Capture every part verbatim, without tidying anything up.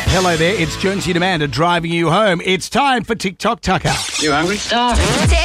Hello there, it's Jonesy and Amanda driving you home. It's time for TikTok Tucker. You hungry? TikTok.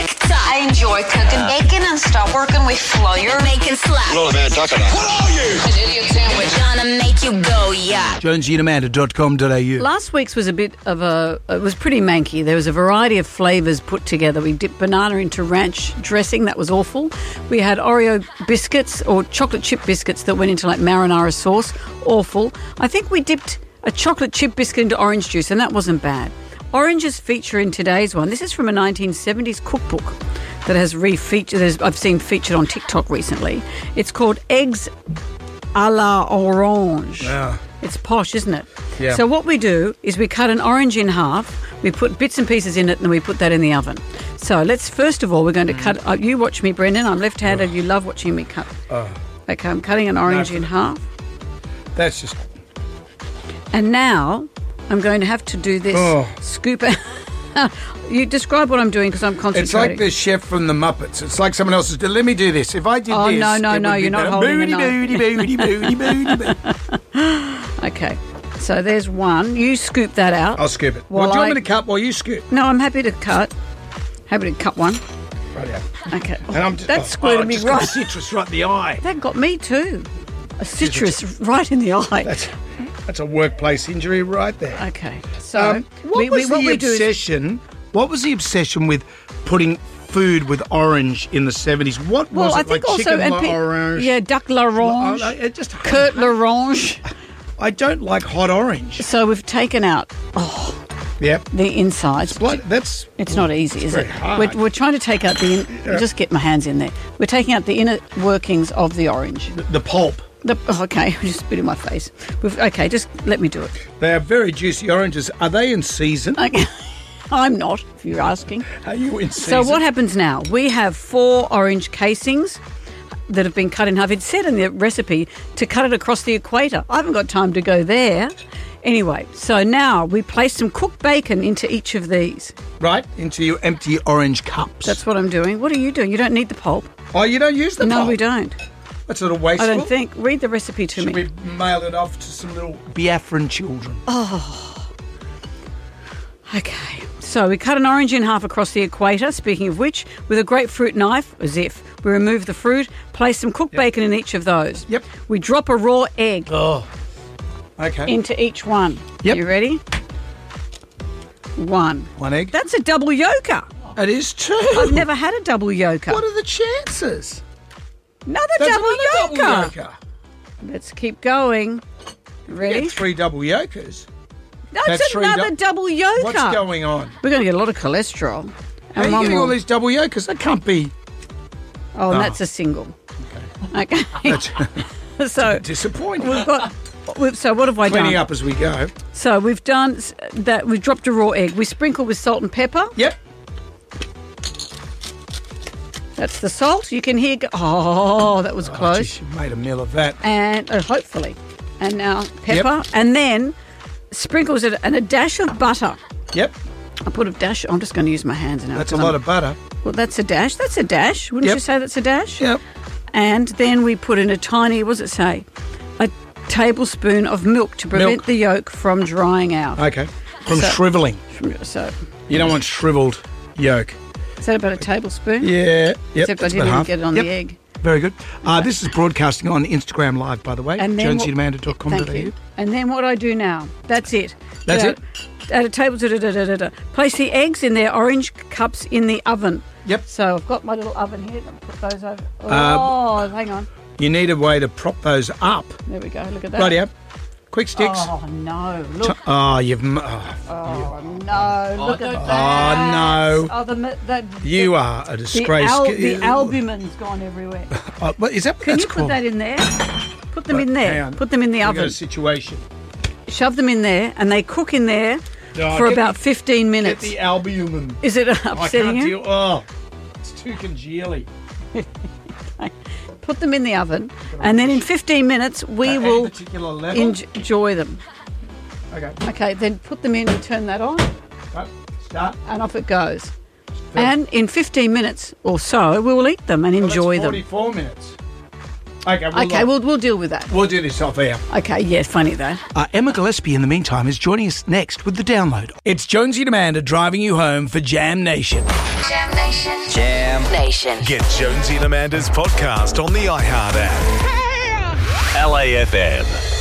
I enjoy cooking bacon and start working with flour. Bacon slap. Hello, Amanda Tucker. What are you? An idiot sandwich. Gonna make you go, yeah. Jonesy and Amanda dot com dot a u. Last week's was a bit of a, it was pretty manky. There was a variety of flavours put together. We dipped banana into ranch dressing. That was awful. We had Oreo biscuits or chocolate chip biscuits that went into like marinara sauce. Awful. I think we dipped a chocolate chip biscuit into orange juice, and that wasn't bad. Oranges feature in today's one. This is from a nineteen seventies cookbook that has re-featured, I've seen featured on TikTok recently. It's called Eggs a la Orange. Yeah. It's posh, isn't it? Yeah. So what we do is we cut an orange in half, we put bits and pieces in it, and we put that in the oven. So let's, first of all, we're going to mm. cut, uh, you watch me, Brendan, I'm left-handed, oh. You love watching me cut. Oh. Okay, I'm cutting an orange no. in half. That's just... And now I'm going to have to do this. Oh. Scoop it. You describe what I'm doing because I'm concentrating. It's like the chef from the Muppets. It's like someone else is doing, let me do this. If I did oh, this... Oh, no, no, no, you're not holding booty, a knife. Booty, booty, booty, booty, booty. Okay, so there's one. You scoop that out. I'll scoop it. Well, do you I... want me to cut while you scoop? No, I'm happy to cut. Happy to cut one. Right, yeah. Okay. And I'm just, that oh, squirted oh, me just right. Got a citrus right in the eye. That got me too. A citrus right in the eye. That's, that's a workplace injury right there. Okay. So um, what we, was we, what the we obsession? Do is... What was the obsession with putting food with orange in the seventies? What well, was I it think like? also, Chicken pe- l'orange? Yeah, duck l'orange. I, I, just Kurt l'orange. I don't like hot orange. So we've taken out. Oh. Yep. The insides. Like, that's it's not easy, it's is very it? Hard. We're, we're trying to take out the. In, yeah. Just get my hands in there. We're taking out the inner workings of the orange. The, the pulp. The, oh, okay, just spit in my face. We've, okay, just let me do it. They are very juicy oranges. Are they in season? Okay. I'm not, if you're asking. Are you in season? So what happens now? We have four orange casings that have been cut in half. It said in the recipe to cut it across the equator. I haven't got time to go there. Anyway, so now we place some cooked bacon into each of these. Right, into your empty orange cups. That's what I'm doing. What are you doing? You don't need the pulp. Oh, you don't use the no, pulp? No, we don't. That's a little wasteful. I don't think. Read the recipe to Should me. Should we mail it off to some little Biafran children? Oh. Okay. So we cut an orange in half across the equator, speaking of which, with a grapefruit knife, as if. We remove the fruit, place some cooked yep. bacon in each of those. Yep. We drop a raw egg. Oh. Okay. Into each one. Yep. You ready? One. One egg. That's a double yolker. It is too. I've never had a double yolker. What are the chances? Another That's double another yolker. double yolker. Let's keep going. Ready? You get three double yolkers. That's, That's another du- double yolker. What's going on? We're going to get a lot of cholesterol. How are you getting all these double yolkers? That can't be. Oh, and oh. that's a single. Okay. Okay. So disappointing. We've got. We've, so what have I Cleaning done? up as we go. So we've done that. We've dropped a raw egg. We sprinkle with salt and pepper. Yep. That's the salt. You can hear. Go- oh, that was oh, close. Geez, you made a meal of that. And uh, hopefully, and now pepper, yep. and then sprinkles it and a dash of butter. Yep. I put a dash. I'm just going to use my hands now. That's a lot I'm, of butter. Well, that's a dash. That's a dash. Wouldn't yep. you say that's a dash? Yep. And then we put in a tiny. What does it say? A tablespoon of milk to prevent milk. the yolk from drying out. Okay. From so, shriveling. From, so you don't want shriveled yolk. Is that about a tablespoon? Yeah. Yep. Except I didn't even get it on yep. the egg. Very good. Uh, this is broadcasting on Instagram Live, by the way. Jonesy and Amanda dot com dot a u. And then what I do now, that's it. That's so, it? At a table, da, da, da, da, da. Place the eggs in their orange cups in the oven. Yep. So I've got my little oven here. I'll put those over. Oh, um, hang on. You need a way to prop those up. There we go. Look at that. Rightio. Quick sticks. Oh, no. Look. Oh, you've... Oh, oh no. Look at oh, that. Oh, no. Oh, the, the, you the, are a disgrace. The, al- the albumin's gone everywhere. Oh, what, is that Can you called? put that in there? Put them but, in there. Put them in the We've oven. got a situation. Shove them in there and they cook in there oh, for about the, fifteen minutes. Get the albumin. Is it upsetting I can't you? Deal, oh, it's too congealy. Put them in the oven, and then in fifteen minutes we At will en- enjoy them. Okay. Okay, then put them in and turn that on. Right. Start. And off it goes. And in fifteen minutes or so, we will eat them and well, enjoy that's them. forty-four minutes. Okay, we'll, okay, we'll, we'll deal with that. We'll do this off air. Okay, yeah, funny though. Uh, Emma Gillespie, in the meantime, is joining us next with The Download. It's Jonesy and Amanda driving you home for Jam Nation. Jam Nation. Jam Nation. Get Jonesy and Amanda's podcast on the iHeart app. L A F M.